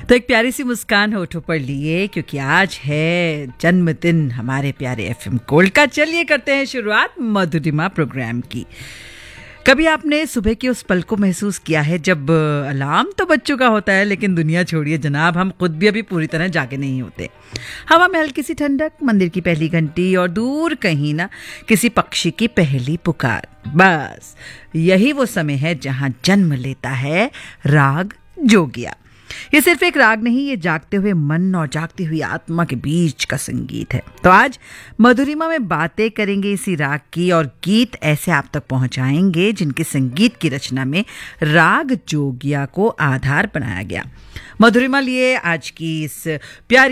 तो एक प्यारी सी मुस्कान होठों पर लिए, क्योंकि आज है जन्मदिन हमारे प्यारे एफएम गोल्ड का। चलिए करते हैं शुरुआत मधुरिमा प्रोग्राम की। कभी आपने सुबह के उस पल को महसूस किया है जब अलार्म तो बज चुका होता है, लेकिन दुनिया छोड़िए जनाब, हम खुद भी अभी पूरी तरह जागे नहीं होते। हवा में हल्की सी ठंडक, मंदिर की पहली घंटी और दूर कहीं ना किसी पक्षी की पहली पुकार। बस यही वो समय है जहां जन्म लेता है राग जोगिया। ये सिर्फ एक राग नहीं, ये जागते हुए मन और जागती हुई आत्मा के बीच का संगीत है। तो आज मधुरिमा में बातें करेंगे इसी राग की, और गीत ऐसे आप तक पहुंचाएंगे जिनके संगीत की रचना में राग जोगिया को आधार बनाया गया। मधुरिमा लिए आज की इस प्यारी